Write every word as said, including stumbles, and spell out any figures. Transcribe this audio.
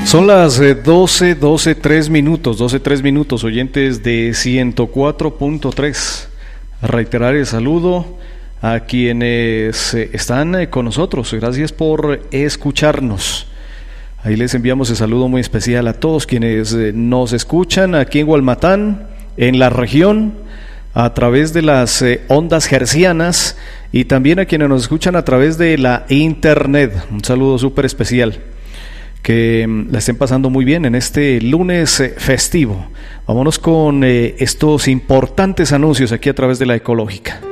Son las doce, doce, tres minutos, doce, tres minutos, oyentes de ciento cuatro punto tres. Reiterar el saludo a quienes están con nosotros. Gracias por escucharnos. Ahí les enviamos el saludo muy especial a todos quienes nos escuchan aquí en Gualmatán, en la región, a través de las ondas hercianas y también a quienes nos escuchan a través de la internet. Un saludo súper especial. Que la estén pasando muy bien en este lunes eh, festivo. Vámonos con eh, estos importantes anuncios aquí a través de la Ecológica.